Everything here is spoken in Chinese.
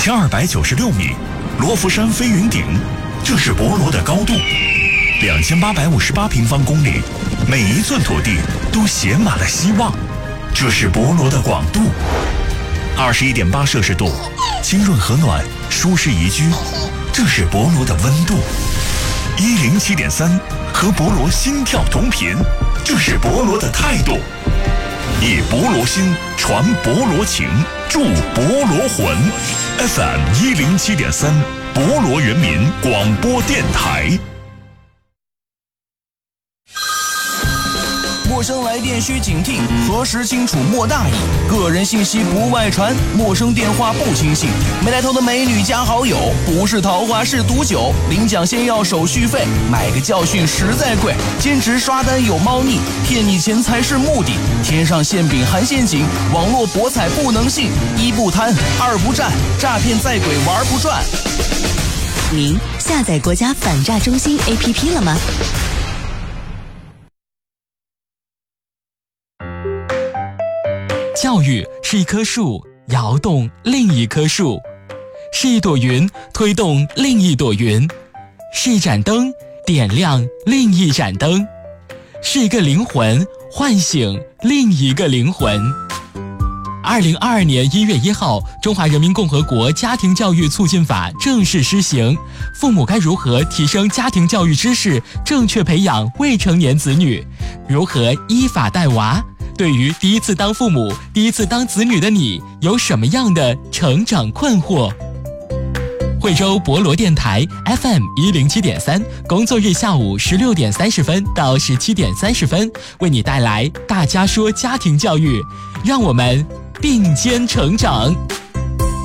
1296米，罗浮山飞云顶，这是博罗的高度；2858平方公里，每一寸土地都写满了希望，这是博罗的广度；21.8摄氏度，清润和暖，舒适宜居，这是博罗的温度；107.3，和博罗心跳同频，这是博罗的态度。以博罗心传博罗情，助博罗魂。FM 107.3，博罗人民广播电台。 陌生来电需警惕，核实清楚莫大意。个人信息不外传，陌生电话不轻信。没来头的美女加好友，不是桃花是毒酒。领奖先要手续费，买个教训实在贵。兼职刷单有猫腻，骗你钱财是目的。天上馅饼含陷阱，网络博彩不能信。一不贪，二不占，诈骗在鬼玩不转。 您下载国家反诈中心 APP 了吗？ 教育是一棵树，摇动另一棵树；是一朵云，推动另一朵云；是一盏灯，点亮另一盏灯；是一个灵魂，唤醒另一个灵魂。2022年1月1号，《中华人民共和国家庭教育促进法》正式施行。父母该如何提升家庭教育知识，正确培养未成年子女？如何依法带娃？对于第一次当父母、第一次当子女的你，有什么样的成长困惑？惠州博罗电台 FM 107.3，工作日下午16点30分到17点30分，为你带来大家说家庭教育，让我们并肩成长。